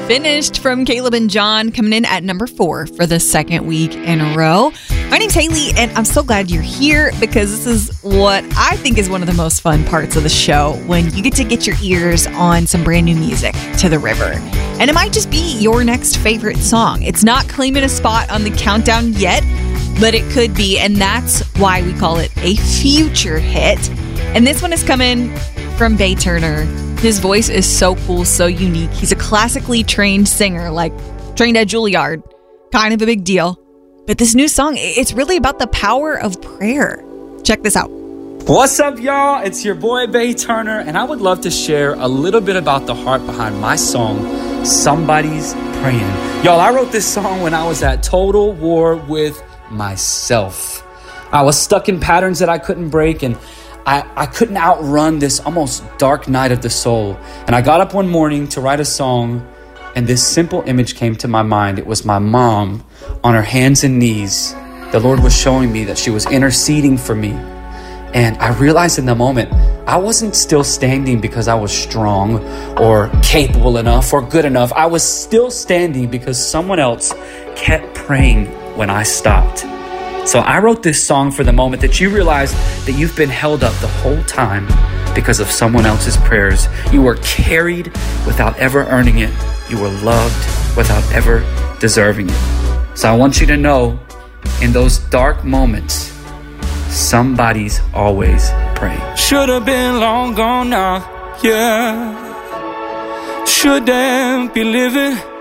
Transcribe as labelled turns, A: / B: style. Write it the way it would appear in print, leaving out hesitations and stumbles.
A: Finished from Caleb and John, coming in at number 4 for the second week in a row. My name's Haley, and I'm so glad you're here because this is what I think is one of the most fun parts of the show, when you get your ears on some brand new music to the river. And it might just be your next favorite song. It's not claiming a spot on the countdown yet, but it could be, and that's why we call it a future hit. And this one is coming from Bay Turner. His voice is so cool, so unique. He's a classically trained singer, like trained at Juilliard. Kind of a big deal. But this new song, it's really about the power of prayer. Check this out.
B: What's up, y'all? It's your boy, Bay Turner, and I would love to share a little bit about the heart behind my song, Somebody's Praying. Y'all, I wrote this song when I was at total war with myself. I was stuck in patterns that I couldn't break, and I couldn't outrun this almost dark night of the soul. And I got up one morning to write a song, and this simple image came to my mind. It was my mom on her hands and knees. The Lord was showing me that she was interceding for me. And I realized in the moment, I wasn't still standing because I was strong or capable enough or good enough. I was still standing because someone else kept praying when I stopped. So I wrote this song for the moment that you realize that you've been held up the whole time because of someone else's prayers. You were carried without ever earning it. You were loved without ever deserving it. So I want you to know, in those dark moments, somebody's always praying.
C: Should have been long gone now, yeah. Shouldn't be living